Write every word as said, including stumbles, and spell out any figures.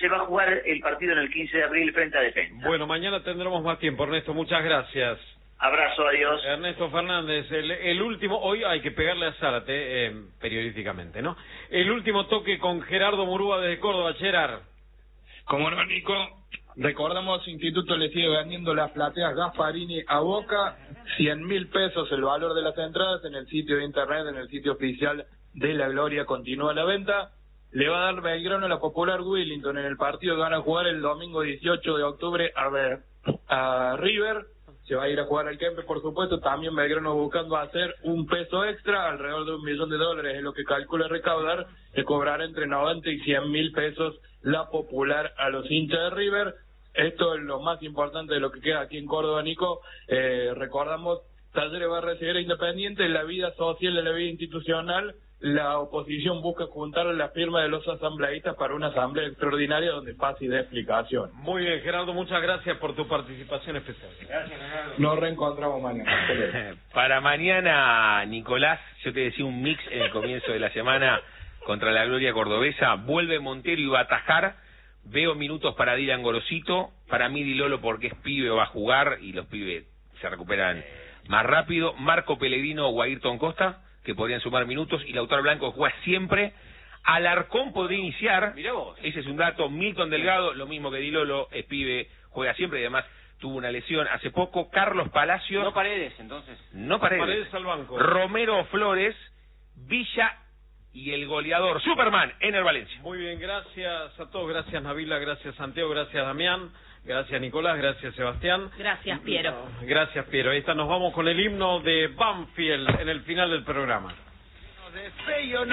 se va a jugar el partido en el quince de abril frente a Defensa. Bueno, mañana tendremos más tiempo, Ernesto, muchas gracias. Abrazo, adiós. Ernesto Fernández, el, el último, hoy hay que pegarle a Zárate, eh, periodísticamente, ¿no? El último toque con Gerardo Murúa desde Córdoba, Gerard. Como no, Nico, recordamos, Instituto le sigue vendiendo las plateas Gasparini a Boca, cien mil pesos el valor de las entradas en el sitio de internet, en el sitio oficial de La Gloria, continúa la venta. Le va a dar Belgrano a la Popular Willington en el partido que van a jugar el domingo dieciocho de octubre a, ver, a River. Se va a ir a jugar al Kempe, por supuesto. También Belgrano buscando hacer un peso extra, alrededor de un millón de dólares es lo que calcula recaudar, de cobrar entre noventa y cien mil pesos la Popular a los hinchas de River. Esto es lo más importante de lo que queda aquí en Córdoba, Nico. Eh, recordamos, Talleres va a recibir a Independiente, en la vida social, en la vida institucional. La oposición busca juntar la firma de los asambleístas para una asamblea extraordinaria donde pase y dé explicación. Muy bien, Gerardo, muchas gracias por tu participación especial. Gracias, Gerardo. Nos reencontramos mañana. Para mañana, Nicolás, yo te decía un mix en el comienzo de la semana contra la Gloria Cordobesa. Vuelve Montero y va a atajar. Veo minutos para Dylan Gorosito. Para mí, Di Lolo, porque es pibe, va a jugar y los pibes se recuperan más rápido. Marco Pellegrino o Ayrton Costa, que podrían sumar minutos, y Lautaro Blanco juega siempre. Alarcón podría iniciar, mirá vos, ese es un dato. Milton Delgado, lo mismo que Di Lolo, es pibe, juega siempre y además tuvo una lesión hace poco. Carlos Palacios. No Paredes, entonces. No Paredes. Paredes al banco. Romero Flores, Villa y el goleador Superman, Ener Valencia. Muy bien, gracias a todos, gracias Nabila, gracias Santiago, gracias Damián, gracias Nicolás, gracias Sebastián. Gracias, Piero. Gracias, Piero. Ahí está, nos vamos con el himno de Banfield en el final del programa.